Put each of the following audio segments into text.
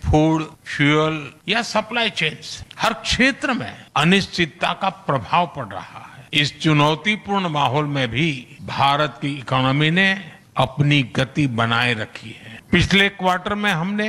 Food, fuel या supply chains, हर क्षेत्र में अनिश्चितता का प्रभाव पड़ रहा है। इस चुनौतीपूर्ण माहौल में भी भारत की इकोनॉमी ने अपनी गति बनाए रखी है। पिछले क्वार्टर में हमने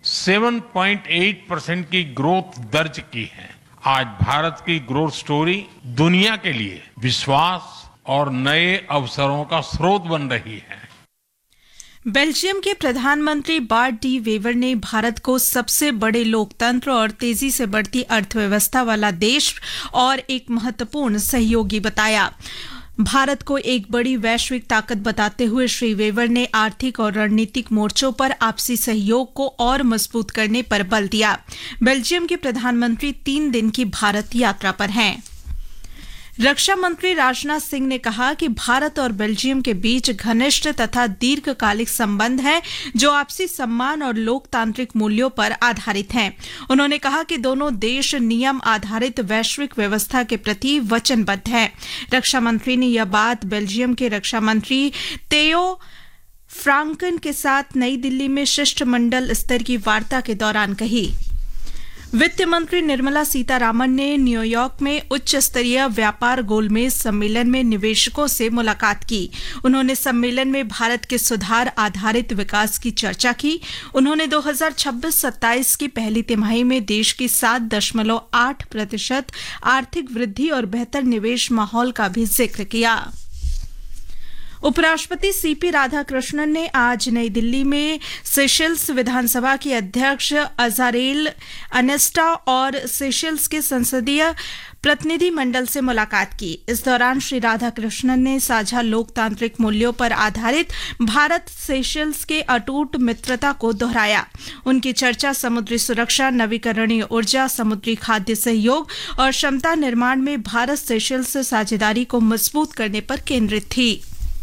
7.8% की ग्रोथ दर्ज की है। आज भारत की ग्रोथ स्टोरी दुनिया के लिए विश्वास और नए अवसरों का स्रोत बन रही है। बेल्जियम के प्रधानमंत्री बार्ट डी वेवर ने भारत को सबसे बड़े लोकतंत्र और तेजी से बढ़ती अर्थव्यवस्था वाला देश और एक महत्वपूर्ण सहयोगी बताया। भारत को एक बड़ी वैश्विक ताकत बताते हुए श्री वेवर ने आर्थिक और रणनीतिक मोर्चों पर आपसी सहयोग को और मजबूत करने पर बल दिया। बेल्जियम के प्रधानमंत्री 3 दिन की भारत यात्रा पर हैं। रक्षा मंत्री राजनाथ सिंह ने कहा कि भारत और बेल्जियम के बीच घनिष्ठ तथा दीर्घकालिक संबंध हैं जो आपसी सम्मान और लोकतांत्रिक मूल्यों पर आधारित हैं। उन्होंने कहा कि दोनों देश नियम आधारित वैश्विक व्यवस्था के प्रति वचनबद्ध हैं। रक्षा मंत्री ने यह बात बेल्जियम के रक्षा मंत्री तेयो फ्रांकन के साथ नई दिल्ली में शिष्टमंडल स्तर की वार्ता के दौरान कही। वित्त मंत्री निर्मला सीतारामन ने न्यूयॉर्क में उच्च स्तरीय व्यापार गोलमेज सम्मेलन में निवेशकों से मुलाकात की। उन्होंने सम्मेलन में भारत के सुधार आधारित विकास की चर्चा की। उन्होंने 2026-27 की पहली तिमाही में देश की 7.8% आर्थिक वृद्धि और बेहतर निवेश माहौल का भी जिक्र किया। उपराष्ट्रपति सीपी राधाकृष्णन ने आज नई दिल्ली में सेशल्स विधानसभा की अध्यक्ष अजारेल अनेस्टा और सेशल्स के संसदीय प्रतिनिधि मंडल से मुलाकात की। इस दौरान श्री राधाकृष्णन ने साझा लोकतांत्रिक मूल्यों पर आधारित भारत सेशल्स के अटूट मित्रता को दोहराया। उनकी चर्चा समुद्री सुरक्षा, नवीकरणीय ऊर्जा, समुद्री खाद्य सहयोग और क्षमता निर्माण में भारत सेशल्स साझेदारी को मजबूत करने पर केंद्रित थी।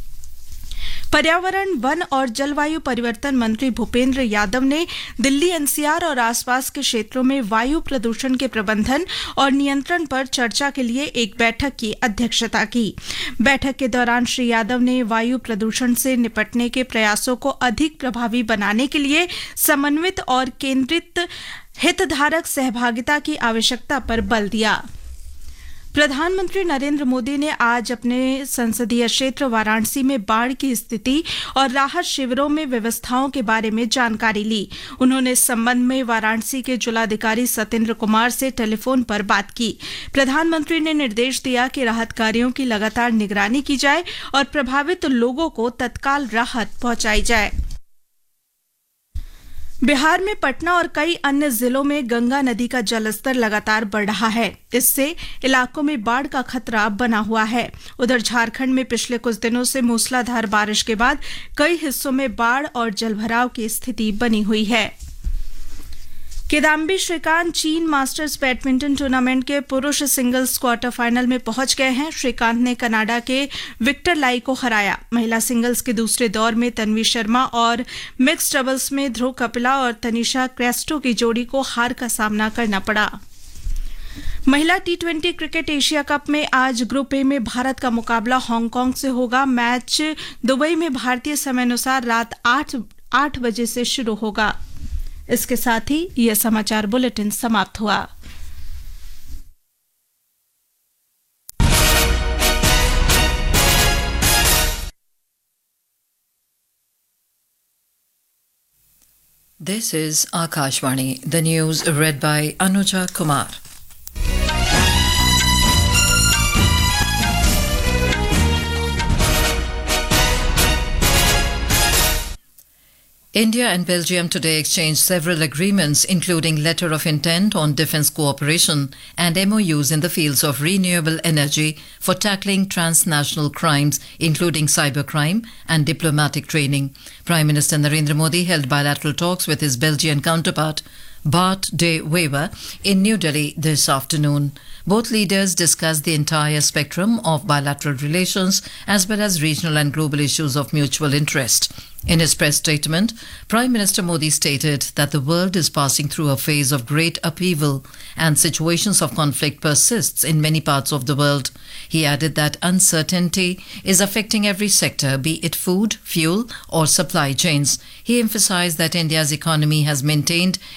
पर्यावरण, वन और जलवायु परिवर्तन मंत्री भूपेंद्र यादव ने दिल्ली एनसीआर और आसपास के क्षेत्रों में वायु प्रदूषण के प्रबंधन और नियंत्रण पर चर्चा के लिए एक बैठक की अध्यक्षता की। बैठक के दौरान श्री यादव ने वायु प्रदूषण से निपटने के प्रयासों को अधिक प्रभावी बनाने के लिए समन्वित और केंद्रित हितधारक सहभागिता की आवश्यकता पर बल दिया। प्रधानमंत्री नरेंद्र मोदी ने आज अपने संसदीय क्षेत्र वाराणसी में बाढ़ की स्थिति और राहत शिविरों में व्यवस्थाओं के बारे में जानकारी ली। उन्होंने इस संबंध में वाराणसी के जिलाधिकारी सत्येंद्र कुमार से टेलीफोन पर बात की। प्रधानमंत्री ने निर्देश दिया कि राहत कार्यों की लगातार निगरानी की जाए और प्रभावित लोगों को तत्काल राहत पहुंचाई जाए। बिहार में पटना और कई अन्य जिलों में गंगा नदी का जलस्तर लगातार बढ़ रहा है। इससे इलाकों में बाढ़ का खतरा बना हुआ है। उधर झारखंड में पिछले कुछ दिनों से मूसलाधार बारिश के बाद कई हिस्सों में बाढ़ और जलभराव की स्थिति बनी हुई है। किदाम्बी श्रीकांत चीन मास्टर्स बैडमिंटन टूर्नामेंट के पुरुष सिंगल्स क्वार्टर फाइनल में पहुंच गए हैं। श्रीकांत ने कनाडा के विक्टर लाई को हराया। महिला सिंगल्स के दूसरे दौर में तन्वी शर्मा और मिक्स डबल्स में ध्रुव कपिला और तनिषा क्रेस्टो की जोड़ी को हार का सामना करना पड़ा। महिला T20 क्रिकेट एशिया कप में आज ग्रुप ए में भारत का मुकाबला हांगकांग से होगा। मैच दुबई में भारतीय समय अनुसार रात 8 बजे से शुरू होगा। इसके साथ ही यह समाचार बुलेटिन समाप्त हुआ। This is Akashvani, the news read by Anuja Kumar. India and Belgium today exchanged several agreements, including letter of intent on defence cooperation and MOUs in the fields of renewable energy for tackling transnational crimes, including cybercrime and diplomatic training. Prime Minister Narendra Modi held bilateral talks with his Belgian counterpart, Bart de Wever, in New Delhi this afternoon. Both leaders discussed the entire spectrum of bilateral relations as well as regional and global issues of mutual interest. In his press statement, Prime Minister Modi stated that the world is passing through a phase of great upheaval and situations of conflict persists in many parts of the world. He added that uncertainty is affecting every sector, be it food, fuel or supply chains. He emphasized that India's economy has maintained